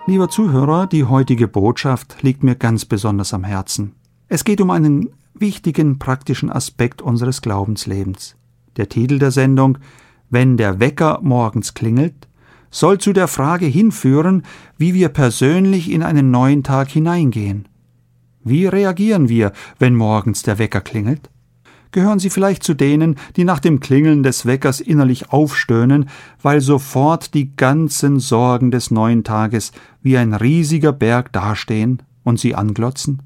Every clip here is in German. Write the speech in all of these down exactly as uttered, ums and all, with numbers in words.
Lieber Zuhörer, die heutige Botschaft liegt mir ganz besonders am Herzen. Es geht um einen wichtigen praktischen Aspekt unseres Glaubenslebens. Der Titel der Sendung »Wenn der Wecker morgens klingelt« soll zu der Frage hinführen, wie wir persönlich in einen neuen Tag hineingehen. Wie reagieren wir, wenn morgens der Wecker klingelt? Gehören Sie vielleicht zu denen, die nach dem Klingeln des Weckers innerlich aufstöhnen, weil sofort die ganzen Sorgen des neuen Tages wie ein riesiger Berg dastehen und Sie anglotzen?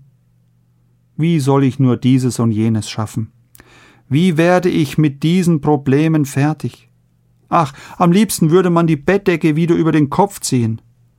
Wie soll ich nur dieses und jenes schaffen? Wie werde ich mit diesen Problemen fertig? Ach, am liebsten würde man die Bettdecke wieder über den Kopf ziehen.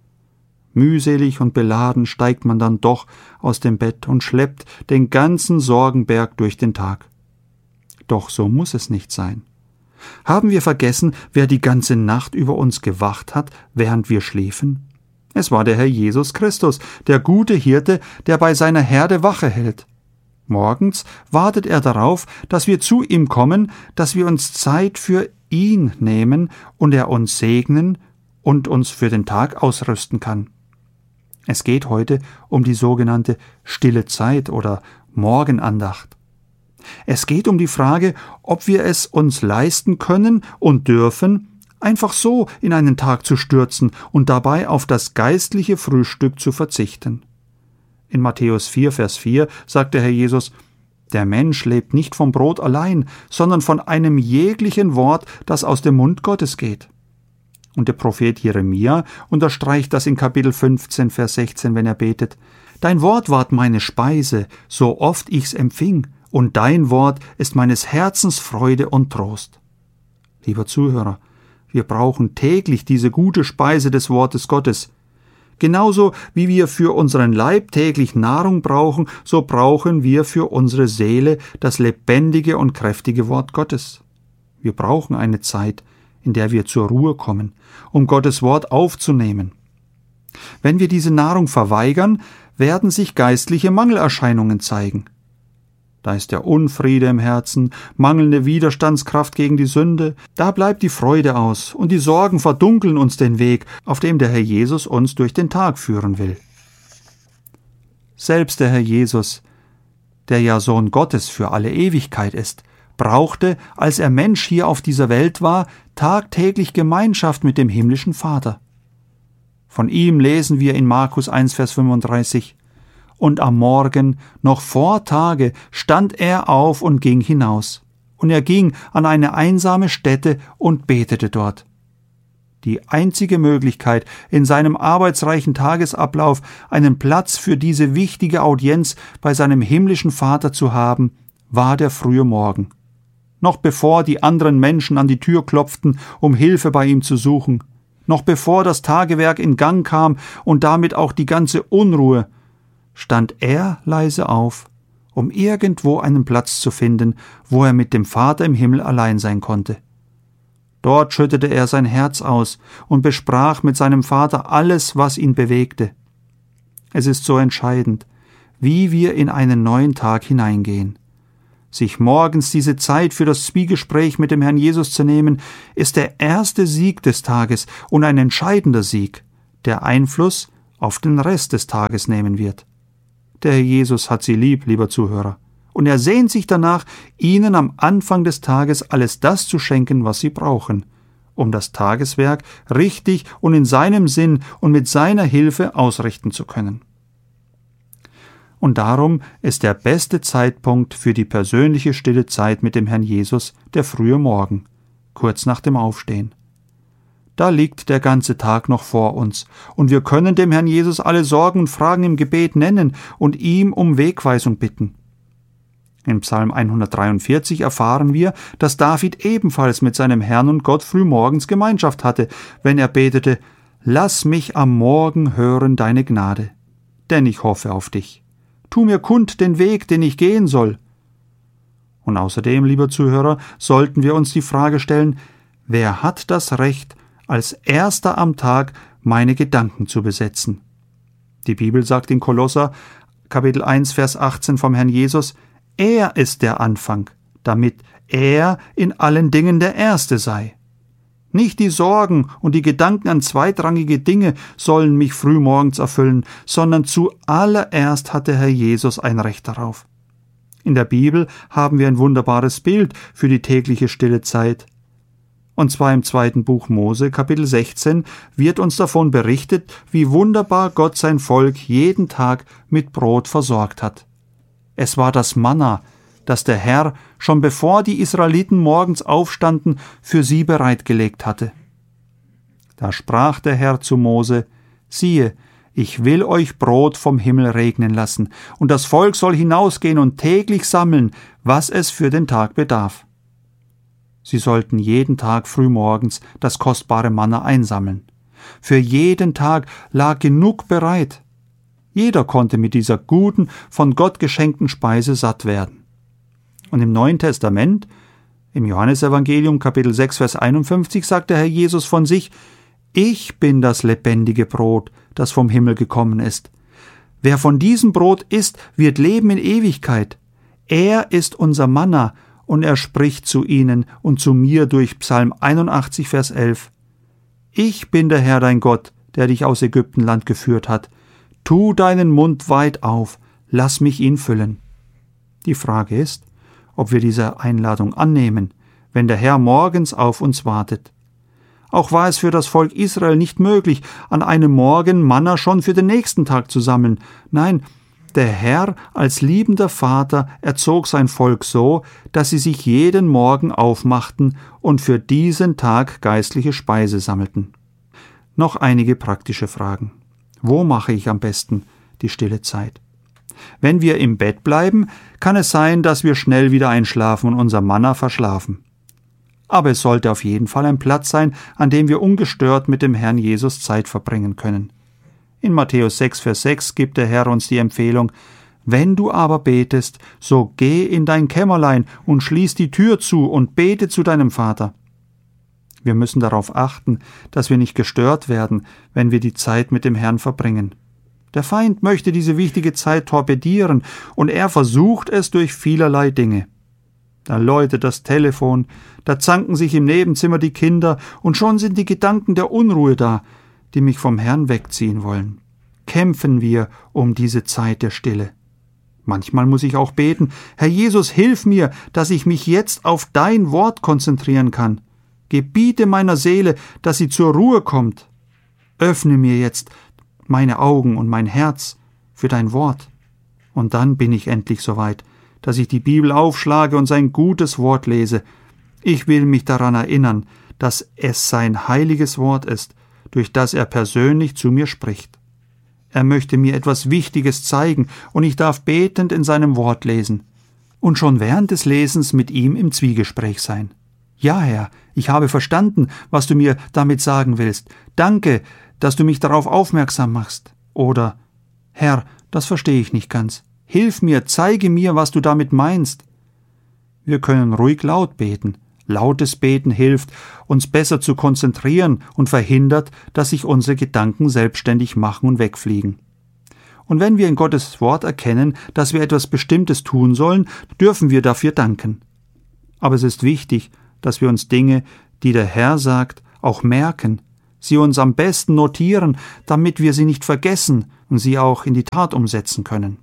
Mühselig und beladen steigt man dann doch aus dem Bett und schleppt den ganzen Sorgenberg durch den Tag. Doch so muss es nicht sein. Haben wir vergessen, wer die ganze Nacht über uns gewacht hat, während wir schliefen? Es war der Herr Jesus Christus, der gute Hirte, der bei seiner Herde Wache hält. Morgens wartet er darauf, dass wir zu ihm kommen, dass wir uns Zeit für ihn nehmen und er uns segnen und uns für den Tag ausrüsten kann. Es geht heute um die sogenannte stille Zeit oder Morgenandacht. Es geht um die Frage, ob wir es uns leisten können und dürfen, einfach so in einen Tag zu stürzen und dabei auf das geistliche Frühstück zu verzichten. In Matthäus vier, Vers vier sagt der Herr Jesus: Der Mensch lebt nicht vom Brot allein, sondern von einem jeglichen Wort, das aus dem Mund Gottes geht. Und der Prophet Jeremia unterstreicht das in Kapitel fünfzehn, Vers sechzehn, wenn er betet: Dein Wort ward meine Speise, so oft ich's empfing, und dein Wort ist meines Herzens Freude und Trost. Lieber Zuhörer, wir brauchen täglich diese gute Speise des Wortes Gottes. Genauso wie wir für unseren Leib täglich Nahrung brauchen, so brauchen wir für unsere Seele das lebendige und kräftige Wort Gottes. Wir brauchen eine Zeit, in der wir zur Ruhe kommen, um Gottes Wort aufzunehmen. Wenn wir diese Nahrung verweigern, werden sich geistliche Mangelerscheinungen zeigen. Da ist der Unfriede im Herzen, mangelnde Widerstandskraft gegen die Sünde, da bleibt die Freude aus und die Sorgen verdunkeln uns den Weg, auf dem der Herr Jesus uns durch den Tag führen will. Selbst der Herr Jesus, der ja Sohn Gottes für alle Ewigkeit ist, brauchte, als er Mensch hier auf dieser Welt war, tagtäglich Gemeinschaft mit dem himmlischen Vater. Von ihm lesen wir in Markus eins, Vers fünfunddreißig: Und am Morgen, noch vor Tage, stand er auf und ging hinaus. Und er ging an eine einsame Stätte und betete dort. Die einzige Möglichkeit, in seinem arbeitsreichen Tagesablauf einen Platz für diese wichtige Audienz bei seinem himmlischen Vater zu haben, war der frühe Morgen. Noch bevor die anderen Menschen an die Tür klopften, um Hilfe bei ihm zu suchen, noch bevor das Tagewerk in Gang kam und damit auch die ganze Unruhe, stand er leise auf, um irgendwo einen Platz zu finden, wo er mit dem Vater im Himmel allein sein konnte. Dort schüttete er sein Herz aus und besprach mit seinem Vater alles, was ihn bewegte. Es ist so entscheidend, wie wir in einen neuen Tag hineingehen. Sich morgens diese Zeit für das Zwiegespräch mit dem Herrn Jesus zu nehmen, ist der erste Sieg des Tages und ein entscheidender Sieg, der Einfluss auf den Rest des Tages nehmen wird. Der Herr Jesus hat sie lieb, lieber Zuhörer, und er sehnt sich danach, ihnen am Anfang des Tages alles das zu schenken, was sie brauchen, um das Tageswerk richtig und in seinem Sinn und mit seiner Hilfe ausrichten zu können. Und darum ist der beste Zeitpunkt für die persönliche stille Zeit mit dem Herrn Jesus der frühe Morgen, kurz nach dem Aufstehen. Da liegt der ganze Tag noch vor uns, und wir können dem Herrn Jesus alle Sorgen und Fragen im Gebet nennen und ihm um Wegweisung bitten. In Psalm hundertdreiundvierzig erfahren wir, dass David ebenfalls mit seinem Herrn und Gott frühmorgens Gemeinschaft hatte, wenn er betete: Lass mich am Morgen hören deine Gnade, denn ich hoffe auf dich. Tu mir kund den Weg, den ich gehen soll. Und außerdem, lieber Zuhörer, sollten wir uns die Frage stellen: Wer hat das Recht, als erster am Tag meine Gedanken zu besetzen? Die Bibel sagt in Kolosser, Kapitel eins, Vers achtzehn vom Herrn Jesus: Er ist der Anfang, damit er in allen Dingen der Erste sei. Nicht die Sorgen und die Gedanken an zweitrangige Dinge sollen mich frühmorgens erfüllen, sondern zuallererst hat der Herr Jesus ein Recht darauf. In der Bibel haben wir ein wunderbares Bild für die tägliche stille Zeit. Und zwar im zweiten Buch Mose, Kapitel sechzehn, wird uns davon berichtet, wie wunderbar Gott sein Volk jeden Tag mit Brot versorgt hat. Es war das Manna, das der Herr, schon bevor die Israeliten morgens aufstanden, für sie bereitgelegt hatte. Da sprach der Herr zu Mose: Siehe, ich will euch Brot vom Himmel regnen lassen, und das Volk soll hinausgehen und täglich sammeln, was es für den Tag bedarf. Sie sollten jeden Tag frühmorgens das kostbare Manna einsammeln. Für jeden Tag lag genug bereit. Jeder konnte mit dieser guten, von Gott geschenkten Speise satt werden. Und im Neuen Testament, im Johannesevangelium Kapitel sechs, Vers einundfünfzig, sagt der Herr Jesus von sich: Ich bin das lebendige Brot, das vom Himmel gekommen ist. Wer von diesem Brot isst, wird leben in Ewigkeit. Er ist unser Manna, und er spricht zu ihnen und zu mir durch Psalm einundachtzig, Vers elf. Ich bin der Herr dein Gott, der dich aus Ägyptenland geführt hat. Tu deinen Mund weit auf, lass mich ihn füllen. Die Frage ist, ob wir diese Einladung annehmen, wenn der Herr morgens auf uns wartet. Auch war es für das Volk Israel nicht möglich, an einem Morgen Manna schon für den nächsten Tag zu sammeln. Nein, der Herr als liebender Vater erzog sein Volk so, dass sie sich jeden Morgen aufmachten und für diesen Tag geistliche Speise sammelten. Noch einige praktische Fragen. Wo mache ich am besten die stille Zeit? Wenn wir im Bett bleiben, kann es sein, dass wir schnell wieder einschlafen und unser Manna verschlafen. Aber es sollte auf jeden Fall ein Platz sein, an dem wir ungestört mit dem Herrn Jesus Zeit verbringen können. In Matthäus sechs, Vers sechs gibt der Herr uns die Empfehlung: Wenn du aber betest, so geh in dein Kämmerlein und schließ die Tür zu und bete zu deinem Vater. Wir müssen darauf achten, dass wir nicht gestört werden, wenn wir die Zeit mit dem Herrn verbringen. Der Feind möchte diese wichtige Zeit torpedieren, und er versucht es durch vielerlei Dinge. Da läutet das Telefon, da zanken sich im Nebenzimmer die Kinder, und schon sind die Gedanken der Unruhe da, die mich vom Herrn wegziehen wollen. Kämpfen wir um diese Zeit der Stille. Manchmal muss ich auch beten: Herr Jesus, hilf mir, dass ich mich jetzt auf dein Wort konzentrieren kann. Gebiete meiner Seele, dass sie zur Ruhe kommt. Öffne mir jetzt meine Augen und mein Herz für dein Wort. Und dann bin ich endlich soweit, dass ich die Bibel aufschlage und sein gutes Wort lese. Ich will mich daran erinnern, dass es sein heiliges Wort ist, durch das er persönlich zu mir spricht. Er möchte mir etwas Wichtiges zeigen, und ich darf betend in seinem Wort lesen und schon während des Lesens mit ihm im Zwiegespräch sein. Ja, Herr, ich habe verstanden, was du mir damit sagen willst. Danke, dass du mich darauf aufmerksam machst. Oder: Herr, das verstehe ich nicht ganz. Hilf mir, zeige mir, was du damit meinst. Wir können ruhig laut beten. Lautes Beten hilft, uns besser zu konzentrieren und verhindert, dass sich unsere Gedanken selbstständig machen und wegfliegen. Und wenn wir in Gottes Wort erkennen, dass wir etwas Bestimmtes tun sollen, dürfen wir dafür danken. Aber es ist wichtig, dass wir uns Dinge, die der Herr sagt, auch merken, sie uns am besten notieren, damit wir sie nicht vergessen und sie auch in die Tat umsetzen können.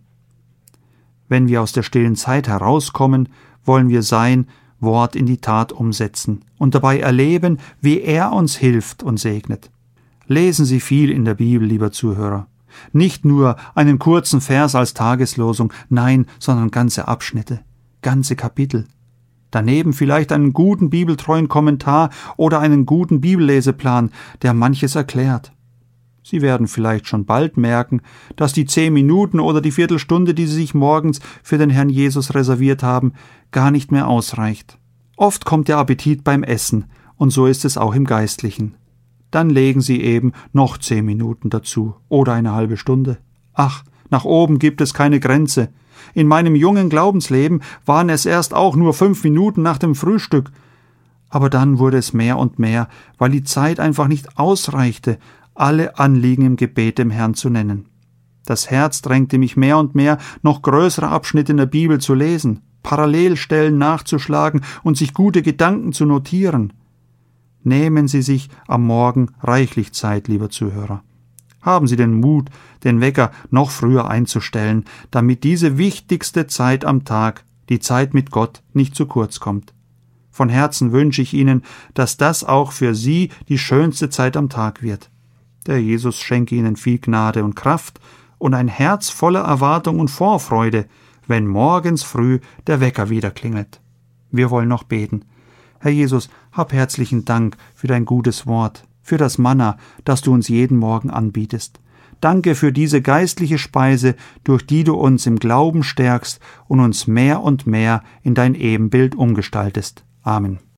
Wenn wir aus der stillen Zeit herauskommen, wollen wir sein Wort in die Tat umsetzen und dabei erleben, wie er uns hilft und segnet. Lesen Sie viel in der Bibel, lieber Zuhörer. Nicht nur einen kurzen Vers als Tageslosung, nein, sondern ganze Abschnitte, ganze Kapitel. Daneben vielleicht einen guten bibeltreuen Kommentar oder einen guten Bibelleseplan, der manches erklärt. Sie werden vielleicht schon bald merken, dass die zehn Minuten oder die Viertelstunde, die Sie sich morgens für den Herrn Jesus reserviert haben, gar nicht mehr ausreicht. Oft kommt der Appetit beim Essen, und so ist es auch im Geistlichen. Dann legen Sie eben noch zehn Minuten dazu oder eine halbe Stunde. Ach, nach oben gibt es keine Grenze. In meinem jungen Glaubensleben waren es erst auch nur fünf Minuten nach dem Frühstück. Aber dann wurde es mehr und mehr, weil die Zeit einfach nicht ausreichte, alle Anliegen im Gebet dem Herrn zu nennen. Das Herz drängte mich mehr und mehr, noch größere Abschnitte in der Bibel zu lesen, Parallelstellen nachzuschlagen und sich gute Gedanken zu notieren. Nehmen Sie sich am Morgen reichlich Zeit, lieber Zuhörer. Haben Sie den Mut, den Wecker noch früher einzustellen, damit diese wichtigste Zeit am Tag, die Zeit mit Gott, nicht zu kurz kommt. Von Herzen wünsche ich Ihnen, dass das auch für Sie die schönste Zeit am Tag wird. Der Jesus schenke Ihnen viel Gnade und Kraft und ein Herz voller Erwartung und Vorfreude, wenn morgens früh der Wecker wieder klingelt. Wir wollen noch beten. Herr Jesus, hab herzlichen Dank für dein gutes Wort, für das Manna, das du uns jeden Morgen anbietest. Danke für diese geistliche Speise, durch die du uns im Glauben stärkst und uns mehr und mehr in dein Ebenbild umgestaltest. Amen.